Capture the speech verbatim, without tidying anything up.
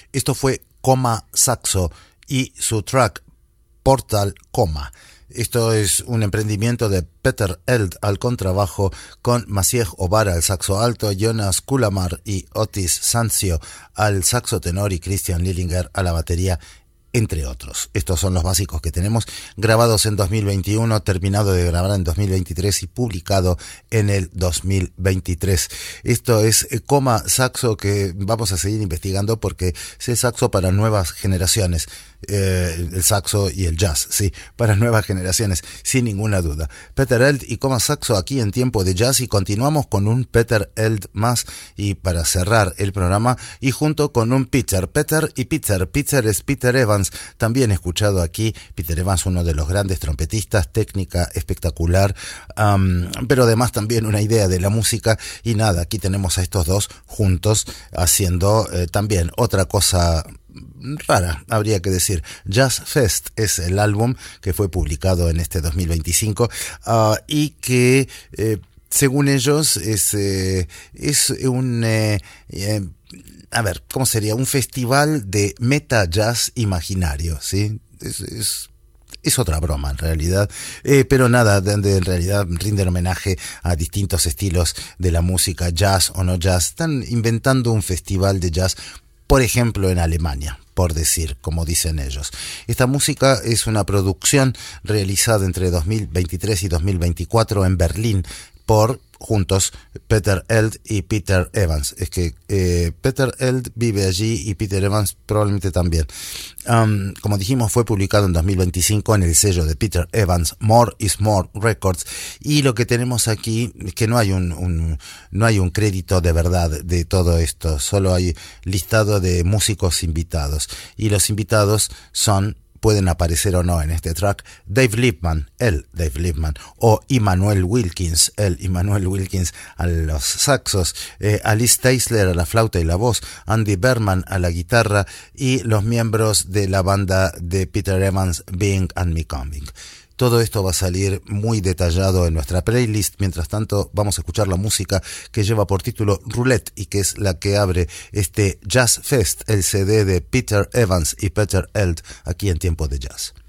Esto fue Coma Saxo y su track Portal Coma. Esto es un emprendimiento de Peter Eld al contrabajo, con Maciej Obar al saxo alto, Jonas Kulamar y Otis Sanzio al saxo tenor y Christian Lillinger a la batería, entre otros. Estos son los básicos que tenemos, grabados en dos mil veintiuno, terminado de grabar en dos mil veintitrés y publicado en el dos mil veintitrés. Esto es Coma Saxo, que vamos a seguir investigando porque es el saxo para nuevas generaciones. Eh, el saxo y el jazz, sí, para nuevas generaciones, sin ninguna duda. Peter Eld y Coma Saxo aquí en Tiempo de Jazz, y continuamos con un Peter Eld más, y para cerrar el programa, y junto con un Peter, Peter y Peter. Peter es Peter Evans, también escuchado aquí. Peter Evans, uno de los grandes trompetistas, técnica espectacular, um, pero además también una idea de la música, y nada, aquí tenemos a estos dos juntos haciendo eh, también otra cosa rara, habría que decir. Jazz Fest es el álbum que fue publicado en este dos mil veinticinco, uh, y que eh, según ellos es, eh, es un eh, eh, a ver, ¿cómo sería? Un festival de meta jazz imaginario, ¿sí? Es, es Es otra broma en realidad, eh, pero nada, de, de, en realidad rinden homenaje a distintos estilos de la música, jazz o no jazz. Están inventando un festival de jazz, por ejemplo en Alemania, por decir, como dicen ellos. Esta música es una producción realizada entre dos mil veintitrés y dos mil veinticuatro en Berlín por juntos Peter Eld y Peter Evans. Es que eh, Peter Eld vive allí y Peter Evans probablemente también. Um, como dijimos, fue publicado en dos mil veinticinco en el sello de Peter Evans, More is More Records, y lo que tenemos aquí es que no hay un, un no hay un crédito de verdad de todo esto, solo hay listado de músicos invitados, y los invitados son, pueden aparecer o no en este track, Dave Liebman, el Dave Liebman, o Immanuel Wilkins, el Immanuel Wilkins a los saxos, eh, Alice Teisler a la flauta y la voz, Andy Berman a la guitarra, y los miembros de la banda de Peter Evans, Being and Me Coming. Todo esto va a salir muy detallado en nuestra playlist. Mientras tanto, vamos a escuchar la música que lleva por título Roulette, y que es la que abre este Jazz Fest, el C D de Peter Evans y Peter Eld, aquí en Tiempo de Jazz.